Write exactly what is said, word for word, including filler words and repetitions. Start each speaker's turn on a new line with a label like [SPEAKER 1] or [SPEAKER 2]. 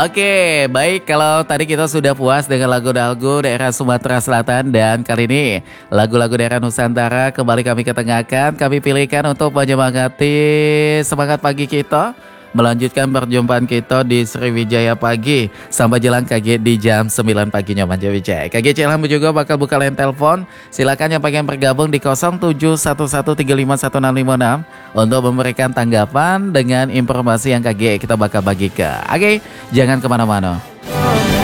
[SPEAKER 1] Oke, baik kalau tadi kita sudah puas dengan lagu-lagu daerah Sumatera Selatan dan kali ini lagu-lagu daerah Nusantara kembali kami ketengahkan, kami pilihkan untuk menyemangati semangat pagi kita, melanjutkan perjumpaan kita di Sriwijaya Pagi sampai jelang K G di jam sembilan pagi Nyoman Jawijaya. K G Cilham juga bakal buka line telepon, silakan yang pengen bergabung di nol tujuh satu satu tiga lima satu enam lima enam untuk memberikan tanggapan dengan informasi yang K G kita bakal bagikan. Oke, jangan kemana-mana.